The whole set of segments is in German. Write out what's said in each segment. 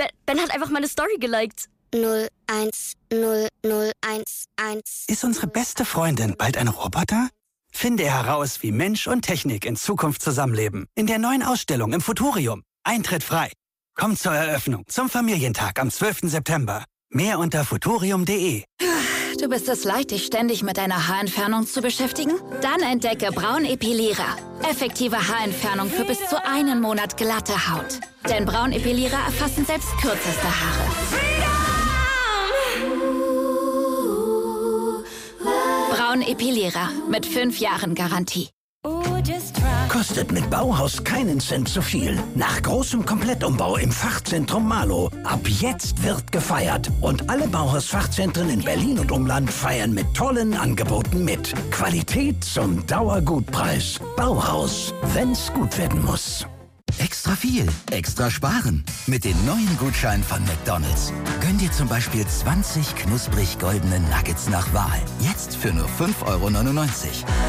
Ben hat einfach meine Story geliked. 0100111. Ist unsere beste Freundin bald ein Roboter? Finde heraus, wie Mensch und Technik in Zukunft zusammenleben. In der neuen Ausstellung im Futurium. Eintritt frei. Komm zur Eröffnung zum Familientag am 12. September. Mehr unter futurium.de. Du bist es leid, dich ständig mit deiner Haarentfernung zu beschäftigen? Dann entdecke Braun Epilierer. Effektive Haarentfernung für bis zu 1 Monat glatte Haut. Denn Braun Epilierer erfassen selbst kürzeste Haare. Braun Epilierer mit 5 Jahren Garantie. Kostet mit Bauhaus keinen Cent zu viel. Nach großem Komplettumbau im Fachzentrum Marlow. Ab jetzt wird gefeiert. Und alle Bauhaus-Fachzentren in Berlin und Umland feiern mit tollen Angeboten mit. Qualität zum Dauergutpreis. Bauhaus, wenn's gut werden muss. Extra viel, extra sparen. Mit den neuen Gutscheinen von McDonald's. Gönn dir zum Beispiel 20 knusprig goldene Nuggets nach Wahl. Jetzt für nur 5,99 €.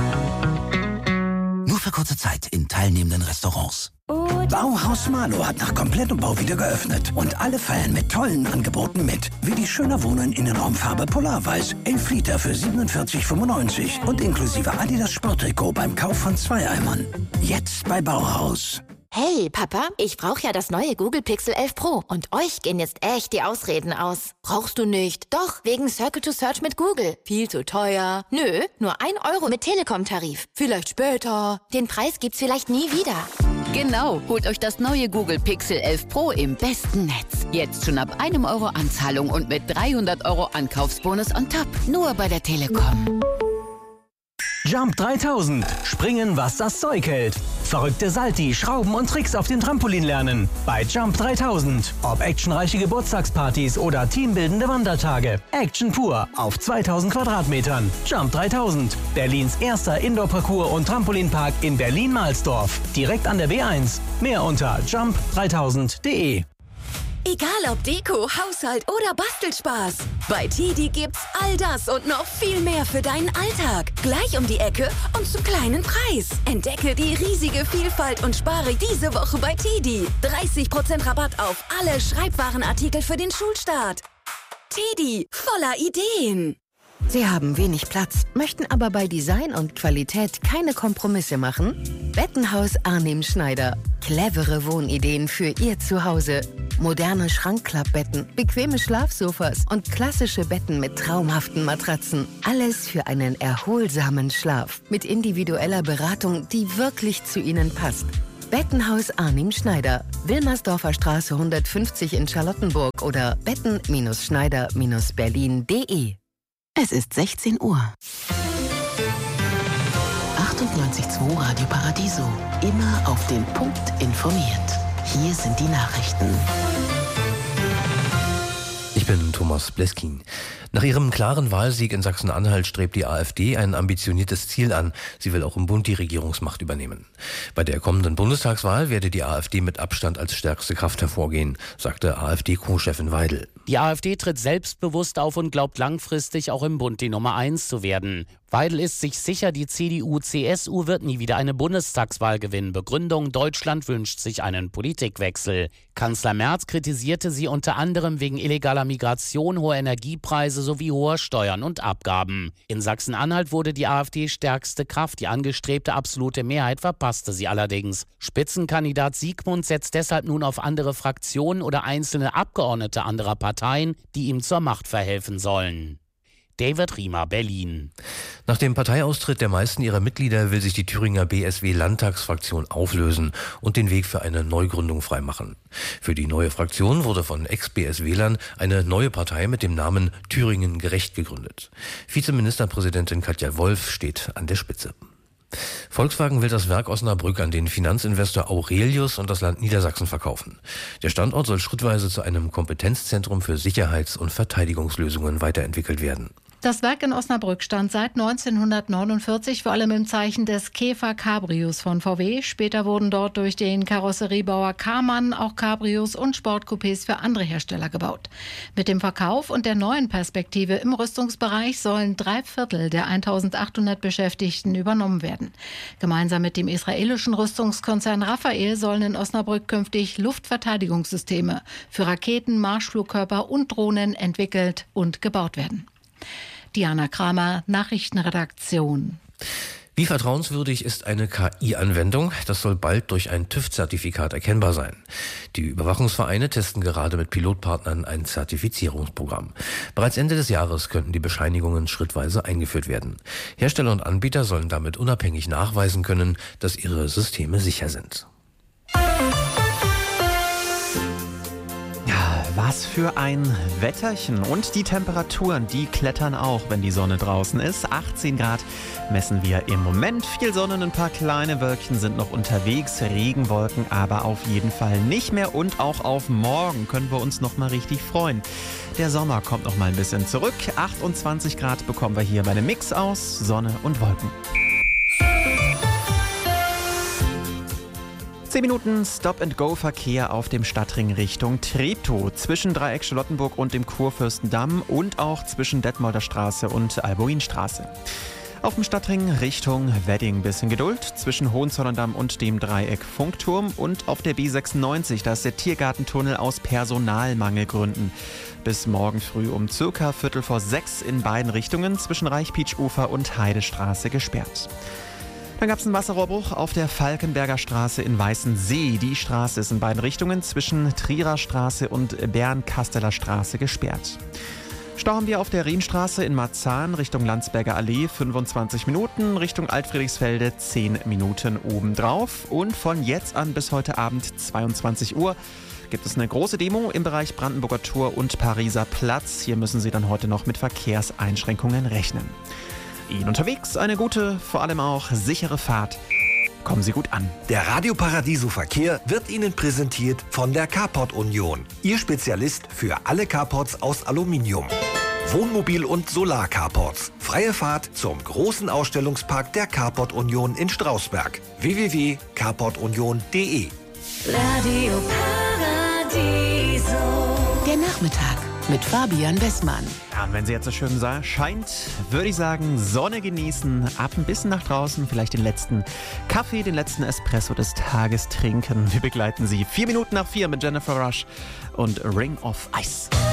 Nur für kurze Zeit in teilnehmenden Restaurants. Bauhaus Marlow hat nach Komplettumbau wieder geöffnet. Und alle feiern mit tollen Angeboten mit. Wie die Schöner Wohnen Innenraumfarbe Polarweiß. 11 Liter für 47,95 € und inklusive Adidas Sporttrikot beim Kauf von 2 Eimern. Jetzt bei Bauhaus. Hey, Papa, ich brauche ja das neue Google Pixel 11 Pro. Und euch gehen jetzt echt die Ausreden aus. Brauchst du nicht? Doch, wegen Circle to Search mit Google. Viel zu teuer. Nö, nur 1 € mit Telekom-Tarif. Vielleicht später. Den Preis gibt's vielleicht nie wieder. Genau, holt euch das neue Google Pixel 11 Pro im besten Netz. Jetzt schon ab 1 € Anzahlung und mit 300 € Ankaufsbonus on top. Nur bei der Telekom. Jump 3000. Springen, was das Zeug hält. Verrückte Salti, Schrauben und Tricks auf dem Trampolin lernen. Bei Jump 3000. Ob actionreiche Geburtstagspartys oder teambildende Wandertage. Action pur auf 2000 Quadratmetern. Jump 3000. Berlins erster Indoor-Parcours und Trampolinpark in Berlin-Mahlsdorf. Direkt an der B1. Mehr unter jump3000.de. Egal ob Deko, Haushalt oder Bastelspaß. Bei TIDI gibt's all das und noch viel mehr für deinen Alltag. Gleich um die Ecke und zum kleinen Preis. Entdecke die riesige Vielfalt und spare diese Woche bei TIDI. 30% Rabatt auf alle Schreibwarenartikel für den Schulstart. TIDI, voller Ideen. Sie haben wenig Platz, möchten aber bei Design und Qualität keine Kompromisse machen? Bettenhaus Arnim Schneider. Clevere Wohnideen für Ihr Zuhause. Moderne Schrankklappbetten, bequeme Schlafsofas und klassische Betten mit traumhaften Matratzen. Alles für einen erholsamen Schlaf. Mit individueller Beratung, die wirklich zu Ihnen passt. Bettenhaus Arnim Schneider. Wilmersdorfer Straße 150 in Charlottenburg oder betten-schneider-berlin.de. Es ist 16 Uhr. 98.2 Radio Paradiso. Immer auf den Punkt informiert. Hier sind die Nachrichten. Ich bin Thomas Bleskin. Nach ihrem klaren Wahlsieg in Sachsen-Anhalt strebt die AfD ein ambitioniertes Ziel an. Sie will auch im Bund die Regierungsmacht übernehmen. Bei der kommenden Bundestagswahl werde die AfD mit Abstand als stärkste Kraft hervorgehen, sagte AfD-Co-Chefin Weidel. Die AfD tritt selbstbewusst auf und glaubt langfristig auch im Bund die Nummer 1 zu werden. Weidel ist sich sicher, die CDU-CSU wird nie wieder eine Bundestagswahl gewinnen. Begründung: Deutschland wünscht sich einen Politikwechsel. Kanzler Merz kritisierte sie unter anderem wegen illegaler Migration, hoher Energiepreise sowie hoher Steuern und Abgaben. In Sachsen-Anhalt wurde die AfD stärkste Kraft. Die angestrebte absolute Mehrheit verpasste sie allerdings. Spitzenkandidat Siegmund setzt deshalb nun auf andere Fraktionen oder einzelne Abgeordnete anderer Parteien, die ihm zur Macht verhelfen sollen. David Riemer, Berlin. Nach dem Parteiaustritt der meisten ihrer Mitglieder will sich die Thüringer BSW-Landtagsfraktion auflösen und den Weg für eine Neugründung freimachen. Für die neue Fraktion wurde von Ex-BSWlern eine neue Partei mit dem Namen Thüringen gerecht gegründet. Vizeministerpräsidentin Katja Wolf steht an der Spitze. Volkswagen will das Werk Osnabrück an den Finanzinvestor Aurelius und das Land Niedersachsen verkaufen. Der Standort soll schrittweise zu einem Kompetenzzentrum für Sicherheits- und Verteidigungslösungen weiterentwickelt werden. Das Werk in Osnabrück stand seit 1949 vor allem im Zeichen des Käfer Cabrios von VW. Später wurden dort durch den Karosseriebauer Karmann auch Cabrios und Sportcoupés für andere Hersteller gebaut. Mit dem Verkauf und der neuen Perspektive im Rüstungsbereich sollen 3/4 der 1800 Beschäftigten übernommen werden. Gemeinsam mit dem israelischen Rüstungskonzern Rafael sollen in Osnabrück künftig Luftverteidigungssysteme für Raketen, Marschflugkörper und Drohnen entwickelt und gebaut werden. Diana Kramer, Nachrichtenredaktion. Wie vertrauenswürdig ist eine KI-Anwendung? Das soll bald durch ein TÜV-Zertifikat erkennbar sein. Die Überwachungsvereine testen gerade mit Pilotpartnern ein Zertifizierungsprogramm. Bereits Ende des Jahres könnten die Bescheinigungen schrittweise eingeführt werden. Hersteller und Anbieter sollen damit unabhängig nachweisen können, dass ihre Systeme sicher sind. Was für ein Wetterchen. Und die Temperaturen, die klettern auch, wenn die Sonne draußen ist. 18 Grad messen wir im Moment. Viel Sonne und ein paar kleine Wölkchen sind noch unterwegs. Regenwolken aber auf jeden Fall nicht mehr. Und auch auf morgen können wir uns noch mal richtig freuen. Der Sommer kommt noch mal ein bisschen zurück. 28 Grad bekommen wir hier bei einem Mix aus Sonne und Wolken. 10 Minuten Stop-and-Go-Verkehr auf dem Stadtring Richtung Treptow, zwischen Dreieck Charlottenburg und dem Kurfürstendamm und auch zwischen Detmolder Straße und Albuinstraße. Auf dem Stadtring Richtung Wedding bisschen Geduld, zwischen Hohenzollern-Damm und dem Dreieck Funkturm, und auf der B96, da ist der Tiergartentunnel aus Personalmangelgründen bis morgen früh um circa 5:45 in beiden Richtungen zwischen Reichpietsch-Ufer und Heidestraße gesperrt. Dann gab es einen Wasserrohrbruch auf der Falkenberger Straße in Weißensee. Die Straße ist in beiden Richtungen zwischen Trierer Straße und Bernkasteler Straße gesperrt. Stau haben wir auf der Rienstraße in Marzahn Richtung Landsberger Allee 25 Minuten, Richtung Altfriedrichsfelde 10 Minuten obendrauf. Und von jetzt an bis heute Abend 22 Uhr gibt es eine große Demo im Bereich Brandenburger Tor und Pariser Platz. Hier müssen Sie dann heute noch mit Verkehrseinschränkungen rechnen. Ihnen unterwegs eine gute, vor allem auch sichere Fahrt. Kommen Sie gut an. Der Radio Paradiso Verkehr wird Ihnen präsentiert von der Carport Union. Ihr Spezialist für alle Carports aus Aluminium. Wohnmobil- und Solar-Carports. Freie Fahrt zum großen Ausstellungspark der Carport Union in Strausberg. www.carportunion.de. Radio Paradiso. Der Nachmittag mit Fabian Westmann. Ja, und wenn sie jetzt so schön scheint, würde ich sagen, Sonne genießen, ab ein bisschen nach draußen, vielleicht den letzten Kaffee, den letzten Espresso des Tages trinken. Wir begleiten Sie 4 Minuten nach 4 mit Jennifer Rush und Ring of Ice.